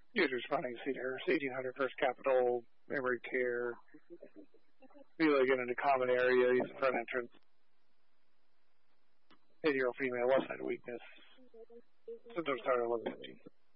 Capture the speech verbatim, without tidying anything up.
Users funding seniors, eighteen hundred First Capital, memory care. Relay get into common area, use the front entrance. eighty-year-old female, left side weakness. Symptoms start at eleven fifteen.